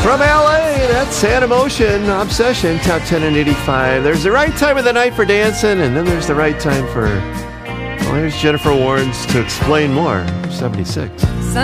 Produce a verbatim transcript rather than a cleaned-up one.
From L A, that's Animotion, Obsession, Top ten and eighty-five. There's the right time of the night for dancing, and then there's the right time for... Well, here's Jennifer Warnes to explain more. seventy-six.